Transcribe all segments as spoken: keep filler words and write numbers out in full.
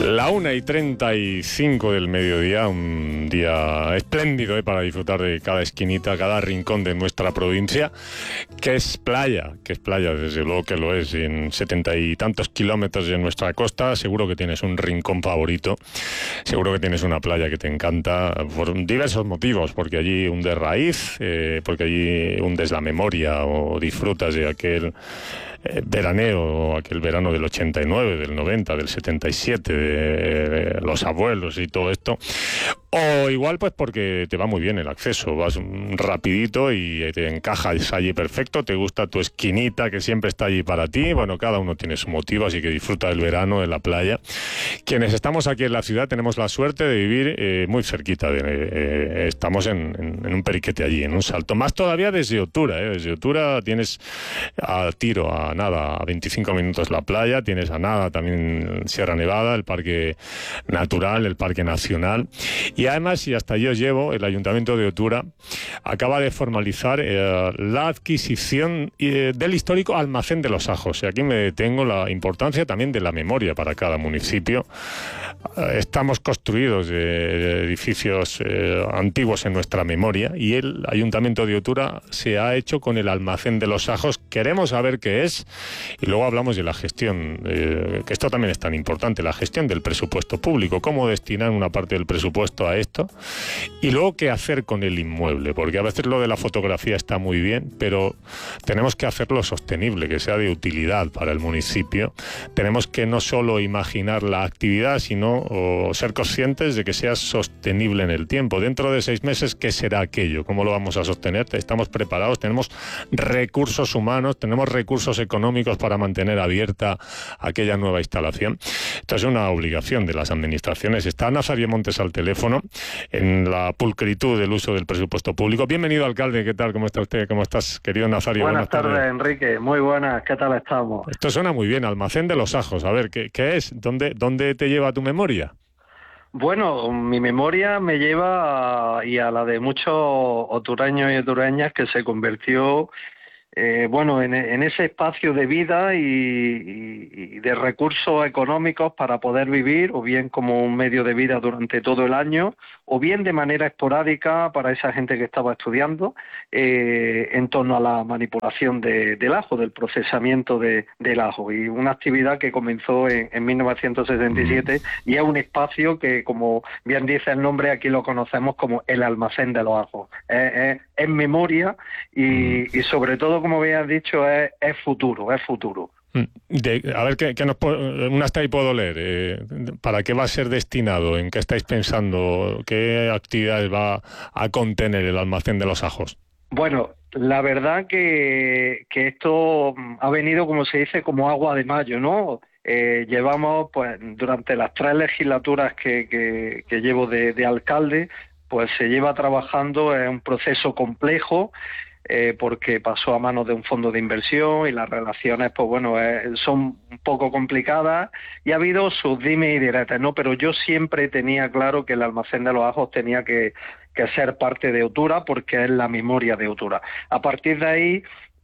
La una y treinta y cinco del mediodía, un día espléndido ¿eh? para disfrutar de cada esquinita, cada rincón de nuestra provincia, que es playa, que es playa, desde luego que lo es, en setenta y tantos kilómetros de nuestra costa. Seguro que tienes un rincón favorito, seguro que tienes una playa que te encanta, por diversos motivos, porque allí hundes raíz, eh, porque allí hundes la memoria o disfrutas de aquel Eh, veraneo, aquel verano del ochenta y nueve, del noventa, del setenta y siete, de, de los abuelos y todo esto. O igual pues porque te va muy bien el acceso, vas rapidito y te encajas allí perfecto, te gusta tu esquinita que siempre está allí para ti. Bueno, cada uno tiene su motivo, así que disfruta del verano en la playa. Quienes estamos aquí en la ciudad tenemos la suerte de vivir eh, muy cerquita, de, eh, estamos en, en, en un periquete allí, en un salto. Más todavía desde Otura, ¿eh? Desde Otura tienes a tiro, a nada, a veinticinco minutos la playa, tienes a nada también Sierra Nevada, el Parque Natural, el Parque Nacional. Y además, y hasta yo llevo, el Ayuntamiento de Otura acaba de formalizar eh, la adquisición eh, del histórico Almacén de los Ajos. Y aquí me detengo, la importancia también de la memoria para cada municipio. Eh, estamos construidos de, de edificios eh, antiguos en nuestra memoria, y el Ayuntamiento de Otura se ha hecho con el Almacén de los Ajos. Queremos saber qué es, y luego hablamos de la gestión, eh, que esto también es tan importante, la gestión del presupuesto público, cómo destinar una parte del presupuesto a esto, y luego qué hacer con el inmueble, porque a veces lo de la fotografía está muy bien, pero tenemos que hacerlo sostenible, que sea de utilidad para el municipio. Tenemos que no solo imaginar la actividad, sino o ser conscientes de que sea sostenible en el tiempo. Dentro de seis meses, ¿qué será aquello? ¿Cómo lo vamos a sostener? ¿Estamos preparados? ¿Tenemos recursos humanos? ¿Tenemos recursos económicos para mantener abierta aquella nueva instalación? Esto es una obligación de las administraciones. Está Nazario Montes al teléfono, en la pulcritud del uso del presupuesto público. Bienvenido, alcalde. ¿Qué tal? ¿Cómo está usted? ¿Cómo estás, querido Nazario? Buenas, buenas tardes, tardes, Enrique. Muy buenas. ¿Qué tal estamos? Esto suena muy bien. Almacén de los Ajos. A ver, ¿qué, qué es? ¿Dónde, ¿Dónde te lleva tu memoria? Bueno, mi memoria me lleva a, y a la de muchos otureños y otureñas, que se convirtió Eh, bueno, en, en ese espacio de vida y, y, y de recursos económicos para poder vivir, o bien como un medio de vida durante todo el año, o bien de manera esporádica para esa gente que estaba estudiando, eh, en torno a la manipulación de, del ajo, del procesamiento de, del ajo, y una actividad que comenzó en, en mil novecientos sesenta y siete, mm. y es un espacio que, como bien dice el nombre, aquí lo conocemos como el Almacén de los Ajos. Es, es, es memoria y, mm. y sobre todo, como bien has dicho, es, es futuro, es futuro. De, a ver, ¿qué, qué nos, una hasta ahí puedo leer. Eh, ¿Para qué va a ser destinado? ¿En qué estáis pensando? ¿Qué actividades va a contener el Almacén de los Ajos? Bueno, la verdad que, que esto ha venido, como se dice, como agua de mayo, ¿no? Eh, llevamos, pues, durante las tres legislaturas que, que, que llevo de, de alcalde, pues se lleva trabajando en un proceso complejo, Eh, porque pasó a manos de un fondo de inversión y las relaciones, pues bueno, eh, son un poco complicadas, y ha habido sus dimes y diretes, ¿no? Pero yo siempre tenía claro que el Almacén de los Ajos tenía que, que ser parte de Otura, porque es la memoria de Otura. A partir de ahí,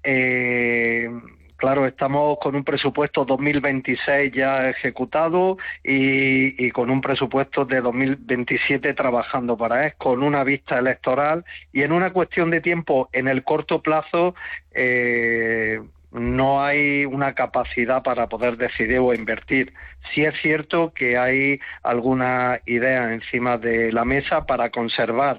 eh, claro, estamos con un presupuesto dos mil veintiséis ya ejecutado y, y con un presupuesto de dos mil veintisiete trabajando para él, con una vista electoral, y en una cuestión de tiempo, en el corto plazo, eh, no hay una capacidad para poder decidir o invertir. Sí es cierto que hay algunas ideas encima de la mesa para conservar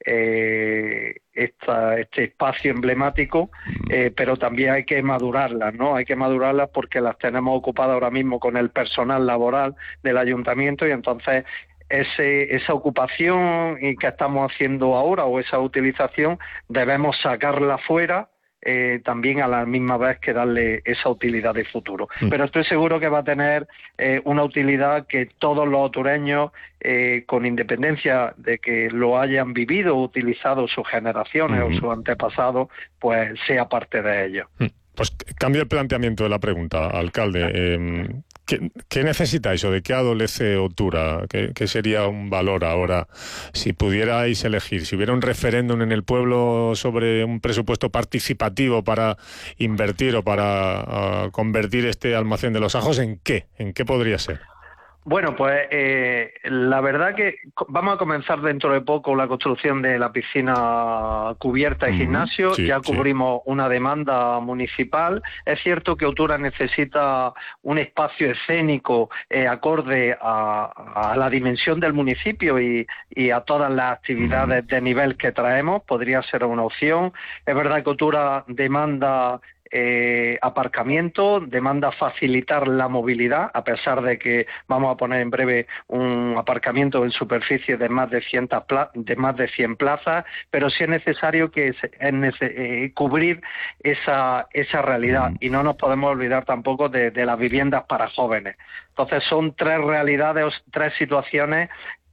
Eh, esta, este espacio emblemático, eh, pero también hay que madurarlas, ¿no? Hay que madurarlas porque las tenemos ocupadas ahora mismo con el personal laboral del ayuntamiento, y entonces ese, esa ocupación y que estamos haciendo ahora, o esa utilización, debemos sacarla fuera, Eh, también a la misma vez que darle esa utilidad de futuro. Mm. Pero estoy seguro que va a tener eh, una utilidad que todos los otureños, eh, con independencia de que lo hayan vivido o utilizado sus generaciones, mm. o sus antepasados, pues sea parte de ello. Mm. Pues cambio el planteamiento de la pregunta, alcalde. Eh, ¿qué, ¿Qué necesitáis o de qué adolece Otura? ¿Qué, ¿Qué sería un valor ahora si pudierais elegir? Si hubiera un referéndum en el pueblo sobre un presupuesto participativo para invertir o para uh, convertir este Almacén de los Ajos, ¿en qué? ¿En qué podría ser? Bueno, pues eh, la verdad que vamos a comenzar dentro de poco la construcción de la piscina cubierta y gimnasio. Sí, ya cubrimos sí. una demanda municipal. Es cierto que Otura necesita un espacio escénico eh, acorde a, a la dimensión del municipio y, y a todas las actividades de nivel que traemos. Podría ser una opción. Es verdad que Otura demanda Eh, aparcamiento, demanda facilitar la movilidad, a pesar de que vamos a poner en breve un aparcamiento en superficie de más de cien, pla de más de cien plazas, pero sí es necesario que se, es nece eh, cubrir esa, esa realidad, y no nos podemos olvidar tampoco de, de las viviendas para jóvenes. Entonces son tres realidades, tres situaciones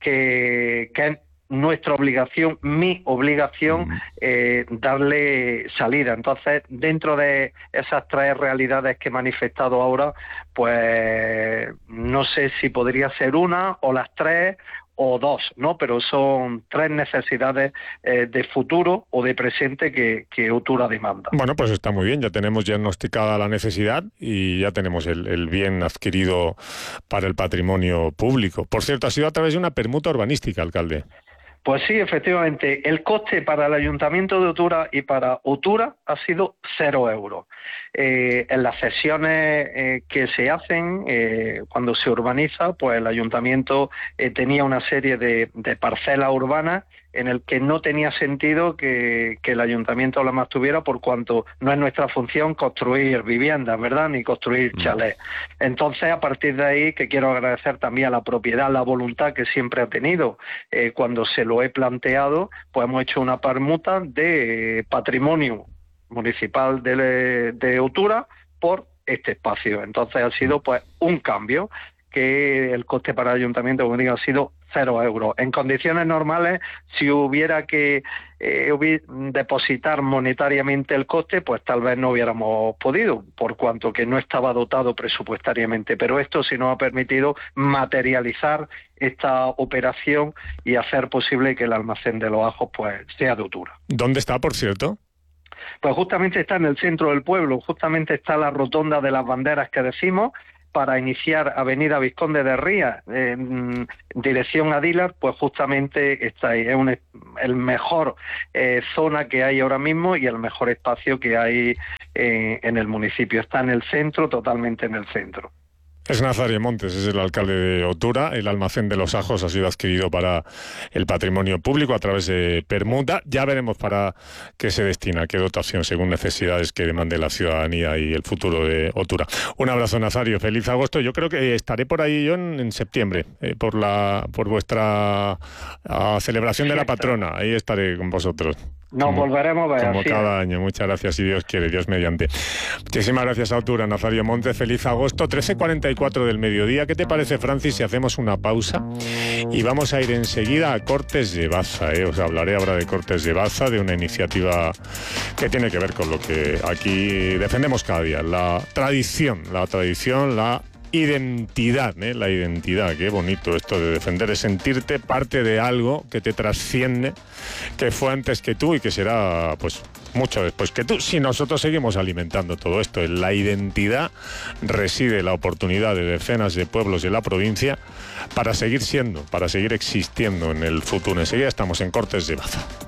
que, que nuestra obligación, mi obligación, eh, darle salida. Entonces, dentro de esas tres realidades que he manifestado ahora, pues no sé si podría ser una o las tres o dos, ¿no? Pero son tres necesidades eh, de futuro o de presente que, que Otura demanda. Bueno, pues está muy bien, ya tenemos diagnosticada la necesidad y ya tenemos el, el bien adquirido para el patrimonio público. Por cierto, ha sido a través de una permuta urbanística, alcalde. Pues sí, efectivamente, el coste para el Ayuntamiento de Otura y para Otura ha sido cero euros. Eh, en las cesiones eh, que se hacen eh, cuando se urbaniza, pues el Ayuntamiento eh, tenía una serie de, de parcelas urbanas en el que no tenía sentido que, que el Ayuntamiento la mantuviera, por cuanto no es nuestra función construir viviendas, ¿verdad?, ni construir chalés. Entonces, a partir de ahí, que quiero agradecer también a la propiedad, la voluntad que siempre ha tenido eh, cuando se lo he planteado, pues hemos hecho una permuta de eh, patrimonio municipal de, de Otura por este espacio. Entonces ha sido pues un cambio, que el coste para el ayuntamiento, como digo, ha sido cero euros. En condiciones normales, si hubiera que eh, hubiera, depositar monetariamente el coste, pues tal vez no hubiéramos podido, por cuanto que no estaba dotado presupuestariamente. Pero esto sí nos ha permitido materializar esta operación y hacer posible que el almacén de los ajos pues sea de Otura. ¿Dónde está, por cierto? Pues justamente está en el centro del pueblo, justamente está la rotonda de las banderas que decimos, para iniciar Avenida Vizconde de Rías en dirección a Dilar, pues justamente está ahí. Es un, el mejor eh, zona que hay ahora mismo y el mejor espacio que hay eh, en el municipio. Está en el centro, totalmente en el centro. Es Nazario Montes, es el alcalde de Otura. El almacén de los ajos ha sido adquirido para el patrimonio público a través de permuta. Ya veremos para qué se destina, qué dotación, según necesidades que demande la ciudadanía y el futuro de Otura. Un abrazo, Nazario. Feliz agosto. Yo creo que estaré por ahí yo en, en septiembre, eh, por la por vuestra uh, celebración de la patrona. Ahí estaré con vosotros. Nos como, volveremos a ver. Como cada año. Muchas gracias, si Dios quiere, Dios mediante. Muchísimas gracias a Otura, Nazario Montes. Feliz agosto. trece cuarenta y cuatro del mediodía. ¿Qué te parece, Francis, si hacemos una pausa? Y vamos a ir enseguida a Cortes de Baza. ¿eh? Os hablaré ahora de Cortes de Baza, de una iniciativa que tiene que ver con lo que aquí defendemos cada día. La tradición, la tradición, la identidad, ¿eh? La identidad, qué bonito esto de defender, es sentirte parte de algo que te trasciende, que fue antes que tú y que será pues mucho después que tú. Si nosotros seguimos alimentando todo esto, en la identidad reside la oportunidad de decenas de pueblos de la provincia para seguir siendo, para seguir existiendo en el futuro. Enseguida estamos en Cortes de Baza.